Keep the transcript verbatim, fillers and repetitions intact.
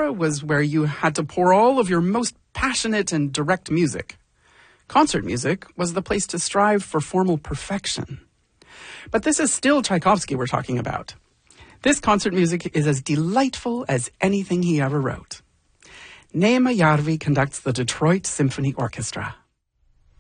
Orchestra was where you had to pour all of your most passionate and direct music. Concert music was the place to strive for formal perfection. But this is still Tchaikovsky we're talking about. This concert music is as delightful as anything he ever wrote. Neema Järvi conducts the Detroit Symphony Orchestra.